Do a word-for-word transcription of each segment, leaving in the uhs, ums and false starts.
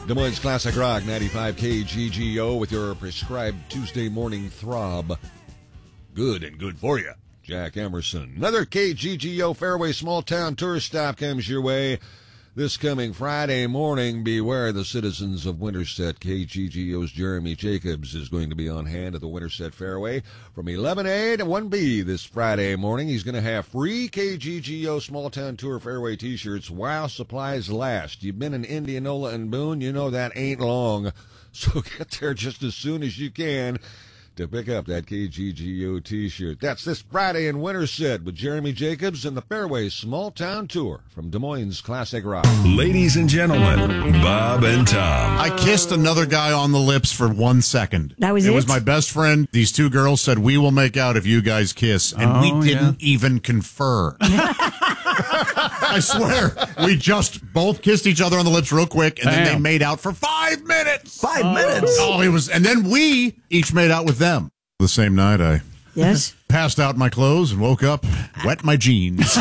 Des Moines Classic Rock, ninety-five K G G O, with your prescribed Tuesday morning throb. Good and good for you, Jack Emerson. Another K G G O Fairway Small Town Tour stop comes your way this coming Friday morning. Beware the citizens of Winterset. K G G O's Jeremy Jacobs is going to be on hand at the Winterset Fairway from eleven A to one B this Friday morning. He's going to have free K G G O Small Town Tour Fairway t-shirts while supplies last. You've been in Indianola and Boone, you know that ain't long. So get there just as soon as you can to pick up that K G G O t-shirt. That's this Friday in Winterset with Jeremy Jacobs and the Fairway Small Town Tour from Des Moines Classic Rock. Ladies and gentlemen, Bob and Tom. I kissed another guy on the lips for one second. That was it? It was my best friend. These two girls said, we will make out if you guys kiss. And Oh, we didn't yeah. even confer. I swear. We just both kissed each other on the lips real quick, and then Damn. they made out for five minutes. Five minutes? Oh, it was, and then we each made out with them. The same night, I Yes? passed out my clothes and woke up, wet my jeans.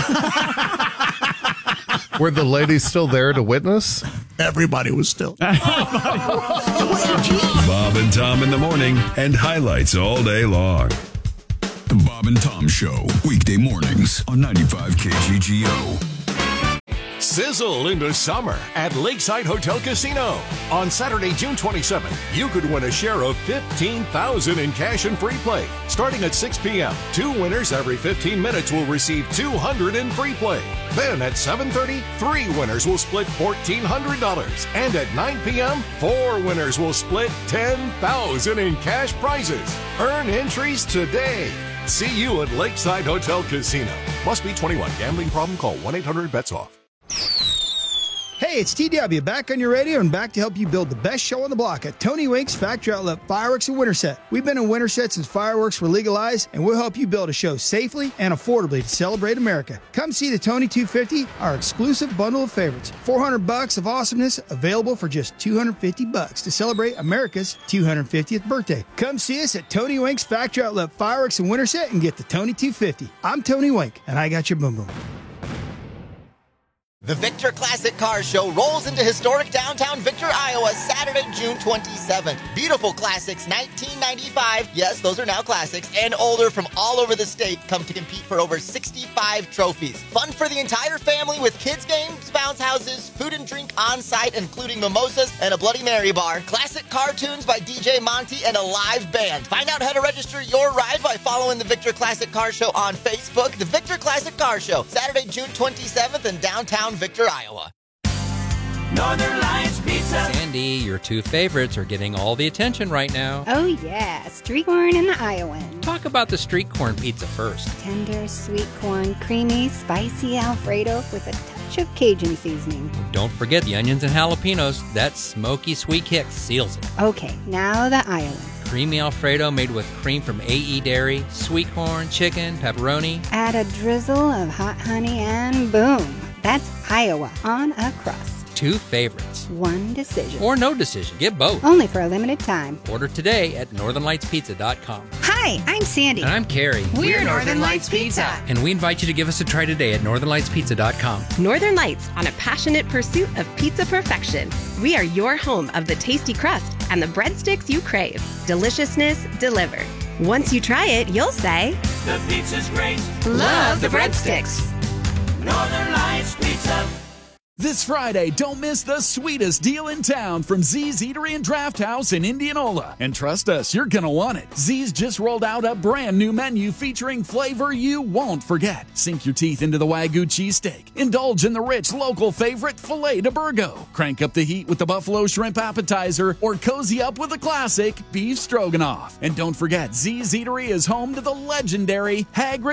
Were the ladies still there to witness? Everybody was still. Bob and Tom in the morning and highlights all day long. The Bob and Tom Show, weekday mornings on ninety-five K G G O. Sizzle into summer at Lakeside Hotel Casino. On Saturday, June twenty-seventh, you could win a share of fifteen thousand dollars in cash and free play. Starting at six p.m., two winners every fifteen minutes will receive two hundred dollars in free play. Then at seven thirty, three winners will split fourteen hundred dollars. And at nine p.m., four winners will split ten thousand dollars in cash prizes. Earn entries today. See you at Lakeside Hotel Casino. Must be twenty-one. Gambling problem? Call one eight hundred bets off. Hey, it's T W, back on your radio and back to help you build the best show on the block at Tony Wink's Factory Outlet Fireworks in Winterset. We've been in Winterset since fireworks were legalized, and we'll help you build a show safely and affordably to celebrate America. Come see the Tony two fifty, our exclusive bundle of favorites. four hundred bucks of awesomeness available for just two hundred fifty bucks to celebrate America's two hundred fiftieth birthday. Come see us at Tony Wink's Factory Outlet Fireworks in Winterset and get the Tony two fifty. I'm Tony Wink, and I got your boom boom. The Victor Classic Car Show rolls into historic downtown Victor, Iowa, Saturday, June twenty-seventh. Beautiful classics, nineteen ninety-five, yes, those are now classics, and older from all over the state come to compete for over sixty-five trophies. Fun for the entire family with kids' games, bounce houses, food and drink on site, including mimosas and a Bloody Mary bar, classic cartoons by D J Monty, and a live band. Find out how to register your ride by following the Victor Classic Car Show on Facebook. The Victor Classic Car Show, Saturday, June twenty-seventh in downtown Victor, Iowa. Northern Lights Pizza. Sandy, your two favorites are getting all the attention right now. Oh yeah, street corn and the Iowan. Talk about the street corn pizza first. Tender, sweet corn, creamy, spicy Alfredo with a touch of Cajun seasoning. Don't forget the onions and jalapenos. That smoky sweet kick seals it. Okay, now the Iowan. Creamy Alfredo made with cream from A E Dairy, sweet corn, chicken, pepperoni. Add a drizzle of hot honey and boom. That's Iowa on a crust. Two favorites. One decision. Or no decision. Get both. Only for a limited time. Order today at northern lights pizza dot com. Hi, I'm Sandy. And I'm Carrie. We're, We're Northern Lights Pizza. And we invite you to give us a try today at northern lights pizza dot com. Northern Lights, on a passionate pursuit of pizza perfection. We are your home of the tasty crust and the breadsticks you crave. Deliciousness delivered. Once you try it, you'll say, the pizza's great. Love the breadsticks. Northern Lights Pizza. This Friday, don't miss the sweetest deal in town from Z's Eatery and Draft House in Indianola. And trust us, you're going to want it. Z's just rolled out a brand new menu featuring flavor you won't forget. Sink your teeth into the Wagyu cheesesteak. Indulge in the rich local favorite filet de Burgo. Crank up the heat with the buffalo shrimp appetizer or cozy up with the classic beef stroganoff. And don't forget, Z's Eatery is home to the legendary Hagrid